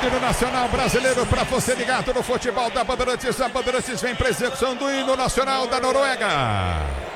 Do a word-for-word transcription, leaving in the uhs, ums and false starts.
Rádio do Nacional Brasileiro para você ligado no futebol da Bandeirantes. A Bandeirantes vem para execução do hino nacional da Noruega.